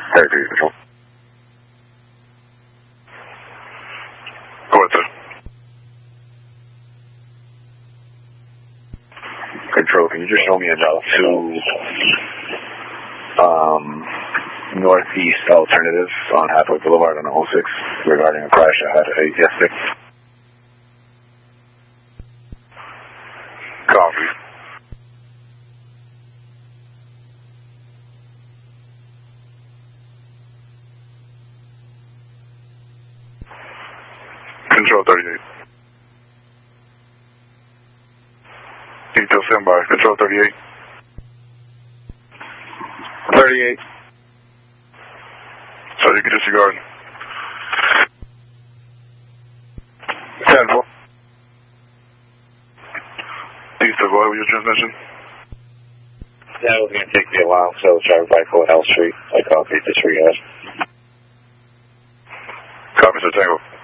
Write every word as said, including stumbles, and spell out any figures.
Territory Control. Go ahead, sir. Control, can you just show me a two um, northeast alternative on Hathaway Boulevard on oh six regarding a crash I had at eight yesterday? Copy. Control thirty-eight. Detail stand by. Control thirty-eight. thirty-eight. So you can disregard. ten four. Detail, go ahead with your transmission. That was going to take me a while, so try by Court L Street. I copy disregard. Copy, sir. Tango.